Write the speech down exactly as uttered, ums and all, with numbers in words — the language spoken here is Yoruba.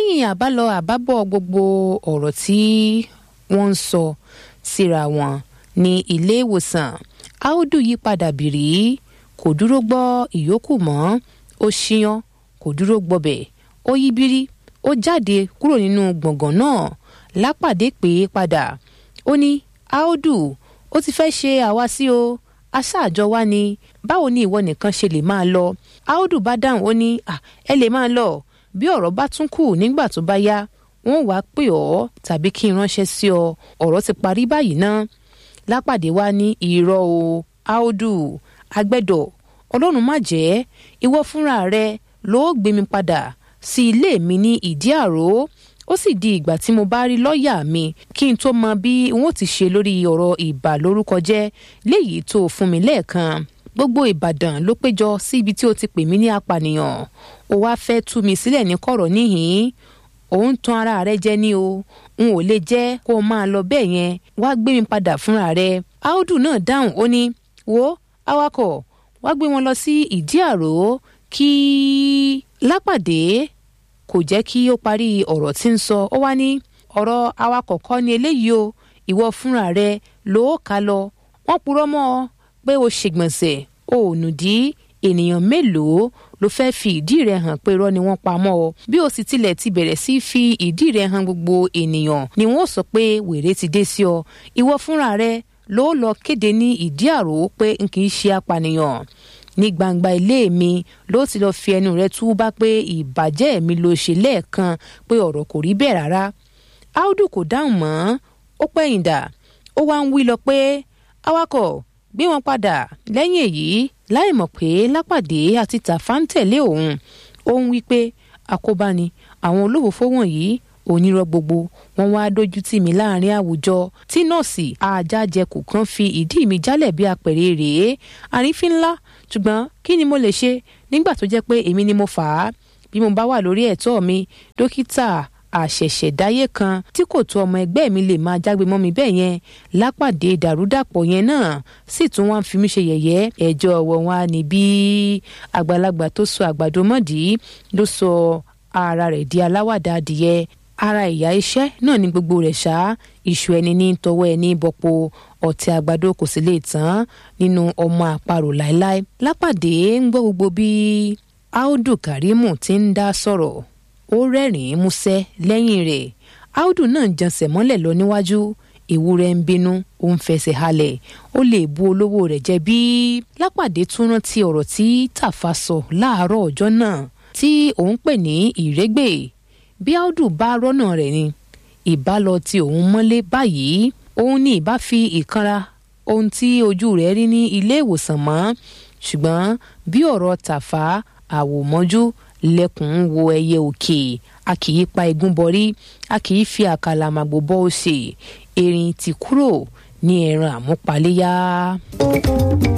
lẹ́yìn àbálọ àbábọ̀ gbogbo ọ̀rọ̀ tí wọ́n ń sọ síra wọn ní ilé ìwòsàn, Audu yí padà bìrí, kò dúró gbọ́ ìyókù mọ́. Ó ṣíyàn, kò dúró gbọ́bẹ̀. Ó yí bírí, ó jáde kúrò nínú gbọ̀ngàn náà. Lápàdé pè é padà. Ó ní, Audu, ó ti fẹ́ ṣe àwásí o, aṣáàjọ wá ni, báwo ni ìwọ nìkan ṣe lè máa lọ? Audu bá dáhùn, ó ní, à, ẹ lè máa lọ. Bí ọ̀rọ̀ bá tún kù nígbà tó bá yá, wọ́n wá pè ọ́ tàbí kí n ránṣẹ́ sí ọ. Ọ̀rọ̀ ti parí báyìí ná. Lápàdé wá ní, irọ́ o, Audu, agbẹ́dọ̀, Ọlọ́run má jẹ́, ìwọ fúnra rẹ ló gbé mi padà sí ilé mi ní Ìdí Àró. Ó sì di ìgbà tí mo bá rí lọ́ọ̀yà mi kí n tó mọ bí n ó ti ṣe lórí ọ̀rọ̀ ìbà lórúkọ jẹ́ léyìí tó fún mi lẹ́ẹ̀kan. Gbogbo Ìbàdàn ló péjọ sí ibi tí ó ti pè mí ní apànìyàn. Ó wá fẹ́ tú mi sílẹ̀ ní kọ̀rọ̀ níhìn-ín. Òun tan ara rẹ jẹ ní o, n ò lè jẹ́ kó o máa lọ bẹ́ẹ̀ yẹn, wá gbé mi padà fúnra rẹ. Audu náà dáhùn, ó ní, wo awakọ̀, wá gbé wọn lọ sí Ìdí Àró kí. Lápàdé kò jẹ́ kí ó parí ọ̀rọ̀ tí ń sọ. Ó wá ní, ọ̀rọ̀ awakọ̀ kọ́ ni eléyìí o, ìwọ fúnra rẹ ló ká lọ. Wọ́n purọ́ mọ́ ọ pé o ṣègbọ̀nsẹ̀, o ò nùdí. Ènìyàn mélòó ló fẹ́ fi ìdí rẹ̀ hàn pé irọ́ ni wọ́n pa mọ́ ọ? Bí o sì tilẹ̀ ti bẹ̀rẹ̀ sí fi ìdí rẹ̀ hàn gbogbo ènìyàn ni wọ́n sọ pé wèrè ti dé sí ọ. Ìwọ fúnra rẹ ló lọ kéde ní Ìdí Àró pé n kì í ṣe apànìyàn. Ní gbangba ilé mi ló ti lọ fi ẹnu rẹ̀ túbá pé ìbàjẹ́ mi ló ṣe lẹ́ẹ̀kan, pé ọ̀rọ̀ kò rí bẹ́ẹ̀ rárá. Audu kò dáhùn mọ́. Ó pẹ̀yìndà. Ó wá ń wí lọ pé, awakọ̀, gbé wọn padà. Lẹ́yìn èyí, láì mọ̀ pé Lápàdé àti Tàfá ń tẹ̀lé òun, ó ń wí pé àkóbá ni àwọn olófòófó wọ̀nyí, onírọ́ gbogbo, wọ́n wá dójú tì mí láàrin àwùjọ. Tí nọ́ọ̀sì ajájẹkù kan fi ìdí mi jálẹ̀ bí apẹ̀rẹ̀ rèé, àrífín ńlá. Ṣùgbọ́n kí ni mo lè ṣe nígbà tó jẹ́ pé èmi ni mo fà á? Bí mo bá wà lórí ẹ̀tọ́ mi, dókítà àṣẹ̀ṣẹ̀dáyé kan tí kò tó ọmọ ẹgbẹ́ mi lè máa jágbe mọ́ mi bẹ́ẹ̀ yẹn. Lápàdé dàrúdàpọ̀ yẹn náà sì tún wá ń fi mí ṣe yẹ̀yẹ́. Ẹjọ́ ọwọ́ wa ni bí àgbàlagbà tó sọ àgbàdo mọ́dì ló sọ ara rẹ̀ di aláwàdà adìyẹ. Ara ìyá iṣẹ́ náà ni gbogbo rẹ̀ ṣá. Iṣu ẹni ní tọwọ́ ẹni bọ̀pọ̀, ọ̀tẹ̀ àgbàdo kò sì lè tán nínú ọmọ àparò láéláé. Lápàdé ń gbọ́ gbogbo bí Audu Karimu ti ń dá sọ̀rọ̀. Ó rẹ́rìn-ín músẹ́ lẹ́yìn rẹ̀. Audu náà jansẹ̀ mọ́lẹ̀ lọ níwájú. Ewúrẹ́ ń bínú, ó ń fẹsẹ̀ halẹ̀. Ó lè bu olówó rẹ̀ jẹ bí. Lápàdé tún rántí ọ̀rọ̀ tí Tàfá sọ láàárọ̀ ọjọ́ náà tí òun pè ní ìrégbè. Bí Audu bá rọ́nà rẹ̀ ni, ìbá lọ ti òun mọ́lé báyìí. Òun ní ìbá fi ìkanra ohun tí ojú rẹ̀ rí ní ilé ìwòsàn mọ́. Ṣùgbọ́n bí ọ̀rọ̀ Tàfá àwòmọ́jú lẹ́kùn ń wo ẹyẹ òkè, a kì í pa igun bọrí, a kì í fi àkàlà màgbò bọ́ òsè. Erin ti kúrò ní ẹran àmúpaléyá.